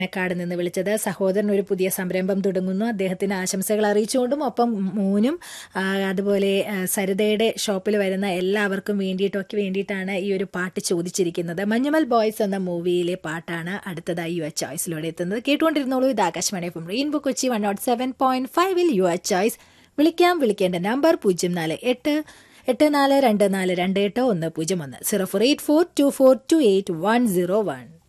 പാലക്കാട് നിന്ന് വിളിച്ചത്. സഹോദരൻ ഒരു പുതിയ സംരംഭം തുടങ്ങുന്നു, അദ്ദേഹത്തിന് ആശംസകൾ അറിയിച്ചുകൊണ്ടും ഒപ്പം മോനും അതുപോലെ സരിതയുടെ ഷോപ്പിൽ വരുന്ന എല്ലാവർക്കും വേണ്ടിയിട്ടാണ് ഈ ഒരു പാട്ട് ചോദിച്ചിരിക്കുന്നത്. മഞ്ഞുമൽ ബോയ്സ് എന്ന മൂവിയിലെ പാട്ടാണ് അടുത്തതായി യുവർ ചോയ്സിലൂടെ എത്തുന്നത്. കേട്ടുകൊണ്ടിരുന്നോളൂ. ഇത് Akashvani FM rainbow Kochi 107.5 your choice. വിളിക്കേണ്ട നമ്പർ 048424281001 04842428101.